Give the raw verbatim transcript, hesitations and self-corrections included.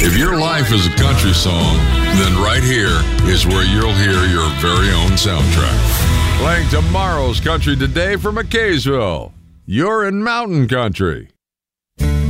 If your life is a country song, then right here is where you'll hear your very own soundtrack. Playing tomorrow's Country Today from McKaysville. You're in Mountain Country.